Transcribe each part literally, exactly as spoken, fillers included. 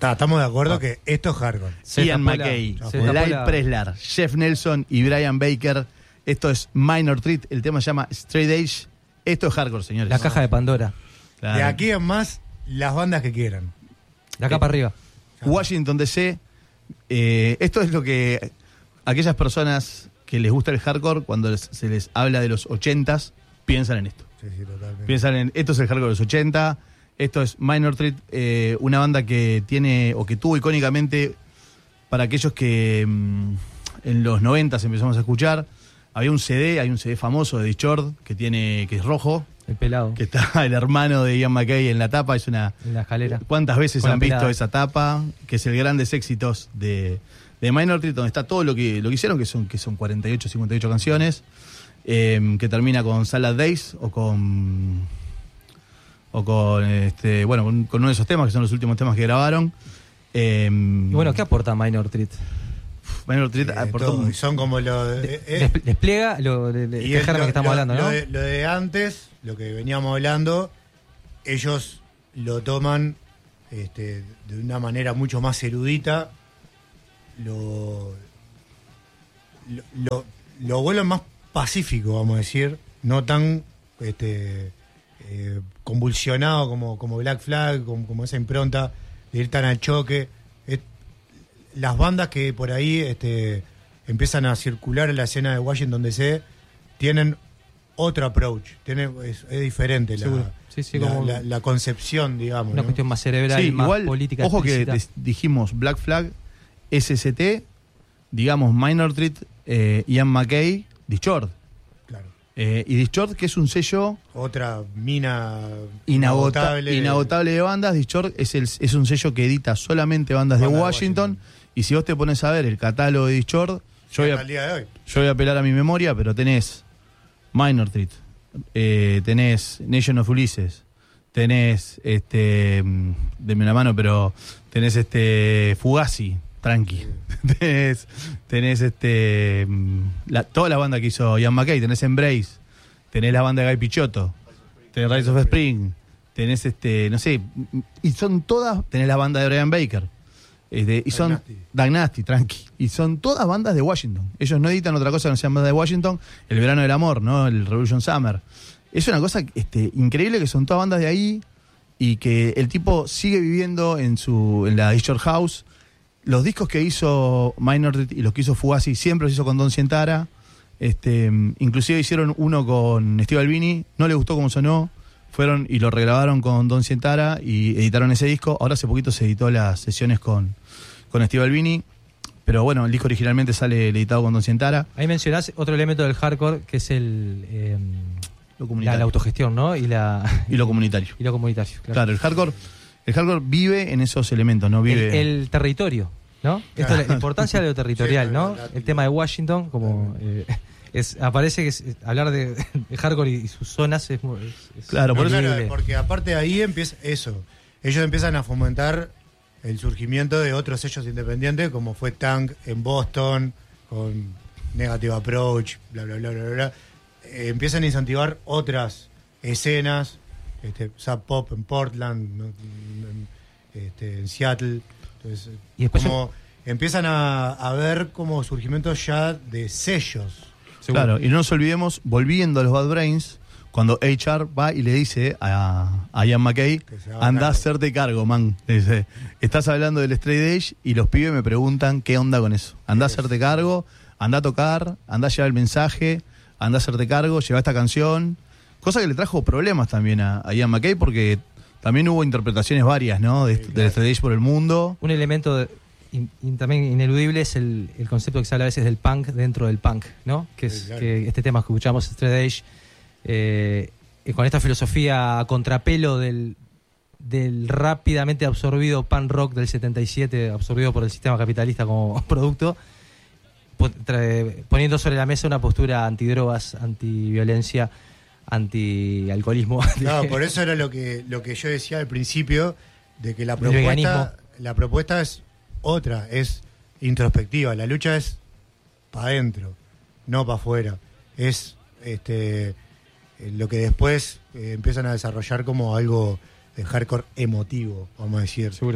Ta, estamos de acuerdo ah. que esto es hardcore. Ian MacKaye, Lyle Preslar, Jeff Nelson y Brian Baker. Esto es Minor Threat. El tema se llama Straight Edge. Esto es hardcore, señores. La caja de Pandora. Claro. De aquí en más, las bandas que quieran. De acá eh, para arriba. Washington D C. Eh, esto es lo que aquellas personas que les gusta el hardcore, cuando les, se les habla de los ochentas, piensan en esto. Sí, sí, totalmente. Piensan en, esto es el hardcore de los ochenta. Esto es Minor Threat, eh, una banda que tiene, o que tuvo icónicamente, para aquellos que mmm, en los noventas empezamos a escuchar, había un C D, hay un C D famoso de Dischord, que tiene, que es rojo. El pelado. Que está el hermano de Ian MacKaye en la tapa, es una... En la escalera. ¿Cuántas veces Con han visto pelada. esa tapa? Que es el grandes éxitos de, de Minor Threat, donde está todo lo que, lo que hicieron, que son, que son cuarenta y ocho, cincuenta y ocho canciones, eh, que termina con Salad Days, o con... o con, este bueno, con, con uno de esos temas, que son los últimos temas que grabaron. Eh, y bueno, ¿qué aporta Minor Threat? Minor Threat eh, aportó... todo, y son como lo... De, eh, despliega lo de, de, y este es germen lo, que estamos lo, hablando, lo ¿no? De, lo de antes, lo que veníamos hablando, ellos lo toman este, de una manera mucho más erudita, lo, lo, lo, lo vuelven más pacífico, vamos a decir, no tan este, eh, convulsionado como, como Black Flag, como, como esa impronta de ir tan al choque. Es, las bandas que por ahí este, empiezan a circular en la escena de Washington D C tienen otro approach, tiene, es, es diferente la, sí, sí, la, como la, la concepción, digamos. Una ¿no? cuestión más cerebral, sí, más igual, política. Ojo explícita. que dijimos Black Flag, S S T, digamos Minor Threat, eh, Ian MacKaye, Dischord. Claro. Eh, y Dischord, que es un sello... Otra mina inagota- inagotable. inagotable de bandas. Dischord es, el, es un sello que edita solamente bandas de Banda de Washington, Washington. Y si vos te pones a ver el catálogo de Dischord, yo voy a, al día de hoy. yo voy a apelar a mi memoria, pero tenés Minor Threat, eh, tenés Nation of Ulysses, tenés este deme una mano, pero tenés este Fugazi, tranqui. tenés, tenés este la, toda la banda que hizo Ian MacKaye, tenés Embrace, tenés la banda de Guy Picciotto, tenés Rise of Spring, tenés este, no sé, y son todas, tenés la banda de Brian Baker. Este, y son Nasty. Doug Nasty, tranqui. Y son todas bandas de Washington. Ellos no editan otra cosa que no sean bandas de Washington. El Verano del Amor, ¿no? El Revolution Summer. Es una cosa este, increíble que son todas bandas de ahí y que el tipo sigue viviendo en su en la Dischord House. Los discos que hizo Minor Threat y los que hizo Fugazi siempre los hizo con Don Cientara. Este, inclusive hicieron uno con Steve Albini. No le gustó cómo sonó. Fueron y lo regrabaron con Don Cientara y editaron ese disco. Ahora hace poquito se editó las sesiones con, con Steve Albini. Pero bueno, el disco originalmente sale editado con Don Cientara. Ahí mencionás otro elemento del hardcore que es el eh, Lo la, comunitario. la autogestión, ¿no? Y la Y lo comunitario. y lo comunitario. Claro, Claro, el hardcore, el hardcore vive en esos elementos, ¿no? Vive. El, el territorio, ¿no? Esto es la importancia de lo territorial, Sí, ¿no? la- la- El tema de Washington, como eh, es aparece que es, hablar de, de hardcore y sus zonas es, muy- es- es Claro, por eso- Claro, increíble. porque aparte de ahí empieza eso. Ellos empiezan a fomentar el surgimiento de otros sellos independientes, como fue Tank en Boston, con Negative Approach, bla, bla, bla, bla, bla. Eh, empiezan a incentivar otras escenas, este, Sub Pop en Portland, ¿no? en, este, en Seattle. Entonces, Y después como empiezan a, a ver como surgimientos ya de sellos. Seguro. Claro, y no nos olvidemos, volviendo a los Bad Brains, cuando H R va y le dice a, a Ian MacKaye, Que se haga anda a cargo". hacerte cargo, man. Le dice, estás hablando del Straight Edge y los pibes me preguntan qué onda con eso. Anda a hacerte cargo, anda a tocar, anda a llevar el mensaje, anda a hacerte cargo, lleva esta canción. Cosa que le trajo problemas también a, a Ian MacKaye porque también hubo interpretaciones varias, ¿no? De, Sí, del claro. Straight Edge por el mundo. Un elemento de- in- in- también ineludible es el, el concepto que se habla a veces del punk dentro del punk, ¿no? Que es Sí, claro. que este tema que escuchamos, Straight Edge, eh, y con esta filosofía a contrapelo del, del rápidamente absorbido punk rock del setenta y siete, absorbido por el sistema capitalista como producto, po- tra- poniendo sobre la mesa una postura antidrogas, antiviolencia, antialcoholismo. Claro, por eso era lo que lo que yo decía al principio, de que la Del veganismo. propuesta, la propuesta es otra, es introspectiva. La lucha es para adentro, no para afuera. Es este eh, lo que después eh, empiezan a desarrollar como algo de hardcore emotivo, vamos a decir. Seguro.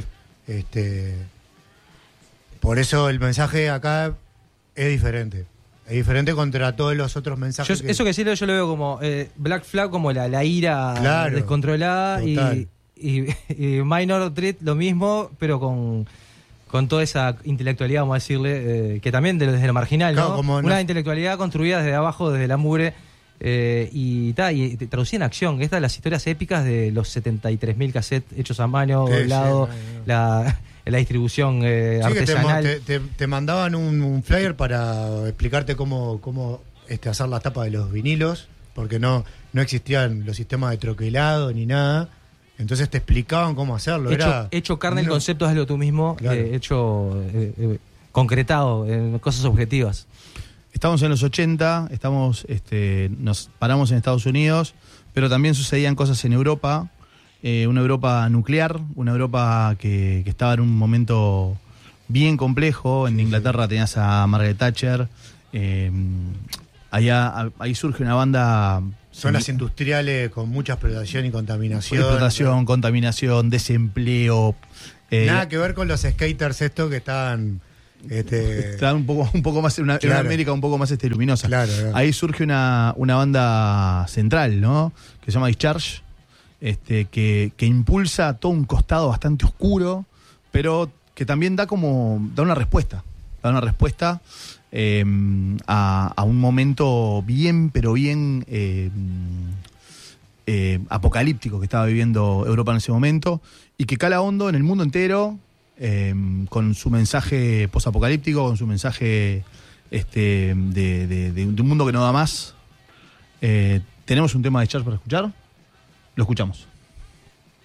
Este, por eso el mensaje acá es diferente. Es diferente contra todos los otros mensajes. Yo, que... Eso que sí yo lo veo como eh, Black Flag, como la, la ira Claro, descontrolada, y, y, y Minor Threat lo mismo, pero con, con toda esa intelectualidad, vamos a decirle, eh, que también de, desde lo marginal, claro, ¿no? como Una no... intelectualidad construida desde abajo, desde la mugre, eh, y, ta, y traducida en acción. Estas las historias épicas de los setenta y tres mil cassettes hechos a mano, Sí, doblado, sí, no, no. la... la distribución eh, sí, artesanal. Que te, te, te mandaban un, un flyer para explicarte cómo, cómo este, hacer las tapas de los vinilos, porque no, no existían los sistemas de troquelado ni nada. Entonces te explicaban cómo hacerlo. Hecho, Era, hecho carne, no, el concepto, hazlo tú mismo, claro. eh, hecho eh, eh, concretado en cosas objetivas. Estamos en los ochenta, estamos, este, nos paramos en Estados Unidos, pero también sucedían cosas en Europa. Eh, una Europa nuclear, una Europa que, que estaba en un momento bien complejo. En sí, Inglaterra sí. tenías a Margaret Thatcher. Eh, allá, ahí surge una banda... Zonas industriales con mucha explotación y contaminación. Explotación, ¿no? Contaminación, desempleo. Eh, Nada que ver con los skaters estos que estaban... Este... Estaban un poco, un poco más, una, Claro. una América un poco más este, luminosa. Claro, claro. Ahí surge una, una banda central, ¿no? Que se llama Discharge. Este, que, que impulsa todo un costado bastante oscuro, pero que también da como da una respuesta, da una respuesta eh, a, a un momento bien, pero bien eh, eh, apocalíptico que estaba viviendo Europa en ese momento, y que cala hondo en el mundo entero, eh, con su mensaje posapocalíptico, con su mensaje este, de, de, de, de un mundo que no da más. Eh, tenemos un tema de Discharge para escuchar. Lo escuchamos.